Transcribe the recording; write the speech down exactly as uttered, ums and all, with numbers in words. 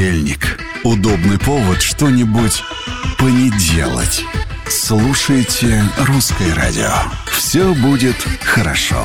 понедельник. Удобный повод что-нибудь понеделать. Слушайте «Русское радио». Все будет хорошо.